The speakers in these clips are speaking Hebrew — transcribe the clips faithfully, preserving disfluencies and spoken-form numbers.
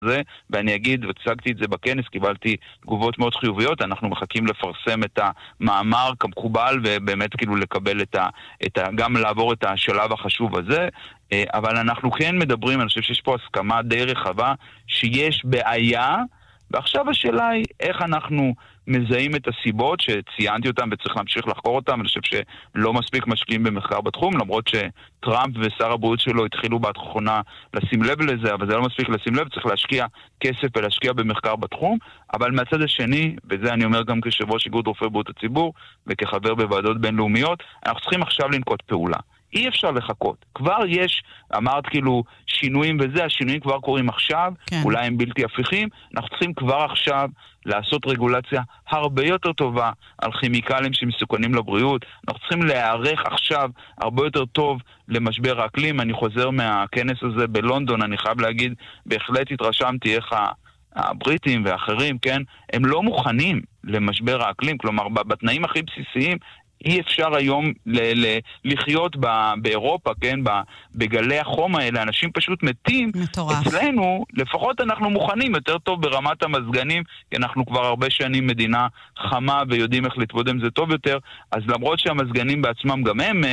זה, ואני אגיד, וצגתי את זה בכנס, קיבלתי תגובות מאוד חיוביות, אנחנו מחכים לפרסם את המאמר כמקובל, ובאמת כאילו לקבל את ה, את ה, גם לעבור את השלב החשוב הזה, אבל אנחנו כן מדברים, אני חושב שיש פה הסכמה די רחבה, שיש בעיה, ועכשיו השאלה היא איך אנחנו מזהים את הסיבות שציינתי אותם וצריך להמשיך לחקור אותם. אני חושב שלא מספיק משקיעים במחקר בתחום, למרות שטראמפ ושר הבריאות שלו התחילו בתכונה לשים לב לזה, אבל זה לא מספיק לשים לב, צריך להשקיע כסף ולהשקיע במחקר בתחום. אבל מהצד השני, וזה אני אומר גם כיושב ראש איגוד רופאי בריאות הציבור וכחבר בוועדות בינלאומיות, אנחנו צריכים עכשיו לנקוט פעולה. אי אפשר לחכות. כבר יש, אמרת כאילו, שינויים וזה, השינויים כבר קורים עכשיו, כן. אולי הם בלתי הפיכים, אנחנו צריכים כבר עכשיו לעשות רגולציה הרבה יותר טובה על כימיקלים שמסוכנים לבריאות, אנחנו צריכים להיערך עכשיו הרבה יותר טוב למשבר האקלים. אני חוזר מהכנס הזה בלונדון, אני חייב להגיד, בהחלט התרשמתי איך ה... הבריטים ואחרים, כן, הם לא מוכנים למשבר האקלים, כלומר, בתנאים הכי בסיסיים, אי אפשר היום ל- ל- לחיות ב- באירופה, כן, ב- בגלי החום האלה, אנשים פשוט מתים. מטורף. אצלנו, לפחות אנחנו מוכנים יותר טוב ברמת המזגנים, כי אנחנו כבר הרבה שנים מדינה חמה ויודעים איך להתמודד עם זה טוב יותר, אז למרות שהמזגנים בעצמם גם הם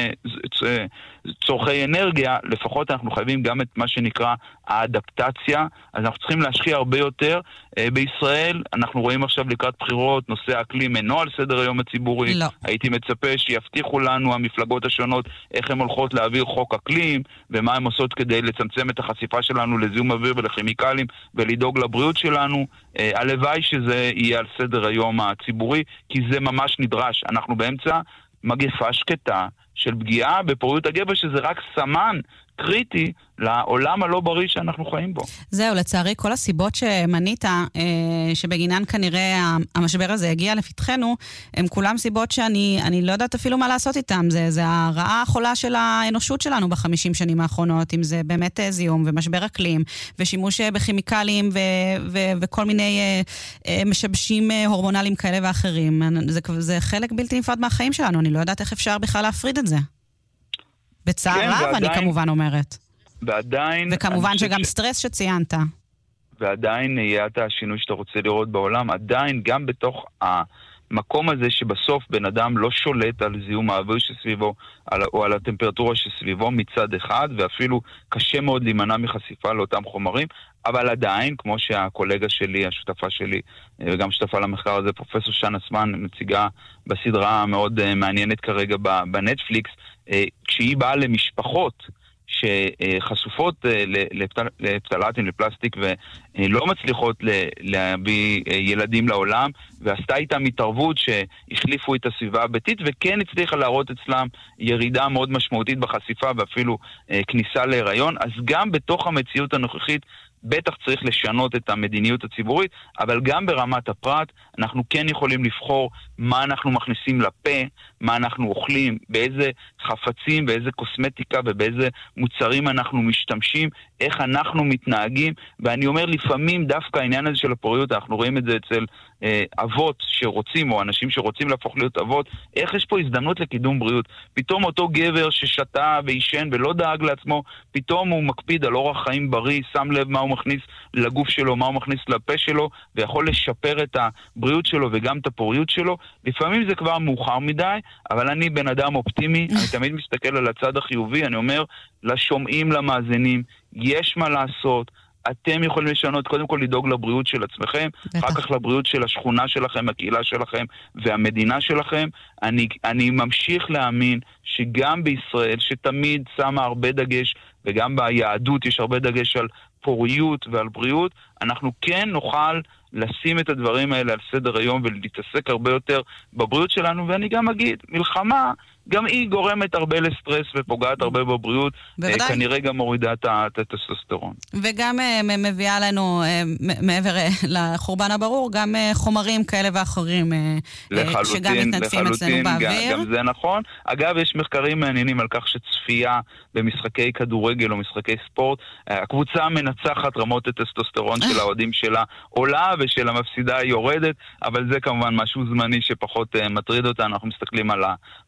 צורכי אנרגיה, לפחות אנחנו חייבים גם את מה שנקרא האדפטציה, אז אנחנו צריכים להשקיע הרבה יותר. בישראל אנחנו רואים עכשיו לקראת בחירות, נושא האקלים אינו על סדר היום הציבורי, לא. הייתי מצפה שיבטיחו לנו המפלגות השונות איך הן הולכות להעביר חוק אקלים, ומה הן עושות כדי לצמצם את החשיפה שלנו לזיהום אוויר ולכימיקלים, ולדאוג לבריאות שלנו. הלוואי שזה יהיה על סדר היום הציבורי, כי זה ממש נדרש. אנחנו באמצע מגפה שקטה של פגיעה בפוריות הגבר, שזה רק סמן קריטי לעולם הלא בריא שאנחנו חיים בו. זהו, לצערי, כל הסיבות שמנית, שבגינן כנראה המשבר הזה הגיע לפתחנו, הם כולם סיבות שאני אני לא יודעת אפילו מה לעשות איתם. זה, זה הרעה החולה של האנושות שלנו בחמישים שנים האחרונות, אם זה באמת זיהום ומשבר אקלים, ושימוש בכימיקלים ו, ו, וכל מיני משבשים הורמונליים כאלה ואחרים. זה, זה חלק בלתי נפרד מהחיים שלנו, אני לא יודעת איך אפשר בכלל להפריד את זה. בצער כן, רב, ועדיין, אני כמובן אומרת. ועדיין... וכמובן שגם ש... סטרס שציינת. ועדיין יהיה את השינוי שאתה רוצה לראות בעולם, עדיין גם בתוך המקום הזה שבסוף בן אדם לא שולט על זיהום האוויר שסביבו, על, או על הטמפרטורה שסביבו מצד אחד, ואפילו קשה מאוד להימנע מחשיפה לאותם חומרים, אבל עדיין, כמו שהקולגה שלי, השותפה שלי, וגם שותפה למחקר הזה, פרופסור שנה סמן, מציגה בסדרה מאוד מעניינת כרגע בנטפליקס, כשהיא באה למשפחות שחשופות לפטלטים, לפלסטיק, ולא מצליחות להביא ילדים לעולם, ועשתה איתם התערבות שהחליפו את הסביבה הביתית, וכן הצליחה להראות אצלם ירידה מאוד משמעותית בחשיפה, ואפילו כניסה להיריון. אז גם בתוך המציאות הנוכחית, בטח צריך לשנות את המדיניות הציבורית, אבל גם ברמת הפרט, אנחנו כן יכולים לבחור מה אנחנו מכניסים לפה, מה אנחנו אוכלים, באיזה חפצים, באיזה קוסמטיקה ובאיזה מוצרים אנחנו משתמשים, איך אנחנו מתנהגים. ואני אומר, לפעמים דווקא העניין הזה של הפוריות, אנחנו רואים את זה אצל אה, אבות שרוצים, או אנשים שרוצים להפוך להיות אבות, איך יש פה הזדמנות לקידום בריאות. פתאום אותו גבר ששתה וישן ולא דאג לעצמו, פתאום הוא מקפיד על אורח חיים בריא, שם לב מה הוא מכניס לגוף שלו, מה הוא מכניס לפה שלו, ויכול לשפר את הבריאות שלו וגם את הפוריות שלו. לפעמים זה כבר מאוחר מדי, אבל אני בן אדם אופטימי, אני תמיד מסתכל על הצד החיובי, אני אומר לשומעים, למאזינים, יש מה לעשות, אתם יכולים לשנות, קודם כל לדאוג לבריאות של עצמכם, בטח. אחר כך לבריאות של השכונה שלכם, הקהילה שלכם והמדינה שלכם. אני, אני ממשיך להאמין שגם בישראל, שתמיד שמה הרבה דגש, וגם ביהדות יש הרבה דגש על פוריות ועל בריאות, אנחנו כן נוכל לשים את הדברים האלה על סדר היום ולהתעסק הרבה יותר בבריאות שלנו. ואני גם אגיד, מלחמה גם היא גורמת הרבה לסטרס ופוגעת הרבה בבריאות, בוודאי. כנראה גם מורידה את הטסטוסטרון. וגם מביאה לנו, מעבר לחורבן הברור, גם חומרים כאלה ואחרים, לחלוטין, שגם מתנדפים אצלנו באוויר. גם זה נכון. אגב, יש מחקרים מעניינים על כך שצפייה במשחקי כדורגל או משחקי ספורט, הקבוצה המנצחת רמות הטסטוסטרון של האוהדים שלה עולה, ושל המפסידה היא יורדת, אבל זה כמובן משהו זמני שפחות מטריד אותה. אנחנו מסתכלים על המגמות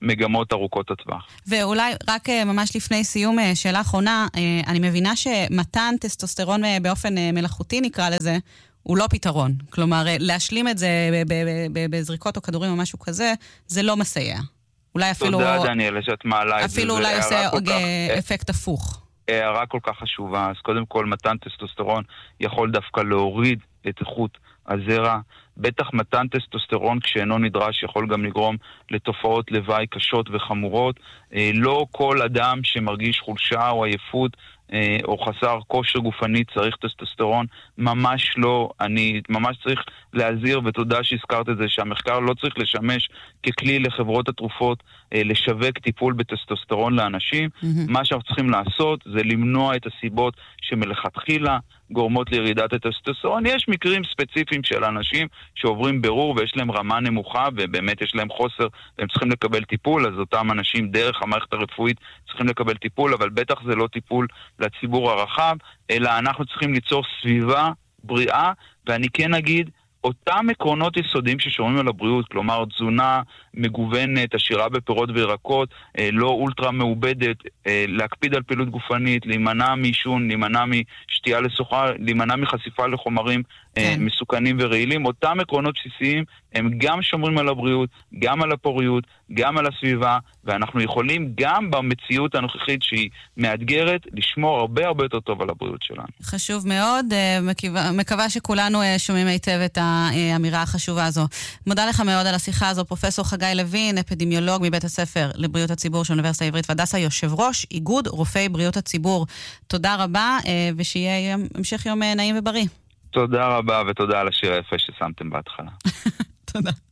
תוצאות ארוכות הטווח. ואולי רק ממש לפני סיום שאלה אחרונה, אני מבינה שמתן טסטוסטרון באופן מלאכותי נקרא לזה, הוא לא פתרון. כלומר, להשלים את זה בזריקות או כדורים או משהו כזה, זה לא מסייע. אולי אפילו... תודה, דניאל, שאת מעלה את זה. אפילו אולי עושה אפקט הפוך. הערה כל כך חשובה. אז קודם כל, מתן טסטוסטרון יכול דווקא להוריד את איכות הזרע. בטח מתן טסטוסטרון כשאינו נדרש יכול גם לגרום לתופעות לוואי קשות וחמורות. לא כל אדם שמרגיש חולשה או עייפות או חסר כושר גופני צריך טסטוסטרון, ממש לא. אני ממש צריך להזהיר, ותודה שהזכרת את זה, שהמחקר לא צריך לשמש ככלי לחברות התרופות לשווק טיפול בטסטוסטרון לאנשים. Mm-hmm. מה שאנחנו צריכים לעשות זה למנוע את הסיבות שמלכתחילה גורמות לירידת הטסטוסטרון. יש מקרים ספציפיים של אנשים שעוברים ברור ויש להם רמה נמוכה ובאמת יש להם חוסר והם צריכים לקבל טיפול, אז אותם אנשים דרך המערכת הרפואית צריכים לקבל טיפול, אבל בטח זה לא טיפול לציבור הרחב, אלא אנחנו צריכים ליצור סביבה בריאה, ואני כן אגיד, אותם עקרונות יסודיים ששומרים על הבריאות, כלומר תזונה מגוונת, עשירה בפירות וירקות, לא אולטרה מעובדת, להקפיד על פעילות גופנית, להימנע מעישון, להימנע משתייה לסוחר, להימנע מחשיפה לחומרים כן. מסוכנים ורעילים. אותם עקרונות בסיסיים הם גם שומרים על הבריאות, גם על הפוריות, גם על הסביבה, ואנחנו יכולים גם במציאות הנוכחית שהיא מאתגרת, לשמור הרבה הרבה יותר טוב על הבריאות שלנו. חשוב מאוד, מקווה, מקווה שכולנו שומעים היטב את האמירה החשובה הזו. מודה לך מאוד על השיחה הזו, פרופסור חגי לוין, אפידמיולוג מבית הספר לבריאות הציבור של האוניברסיטה העברית והדסה, יושב ראש איגוד רופאי בריאות הציבור. תודה רבה, ושיהיה המשך יום נעים ובריא. תודה רבה, ותודה על השיר היפה ששמתם בהתחלה. תודה.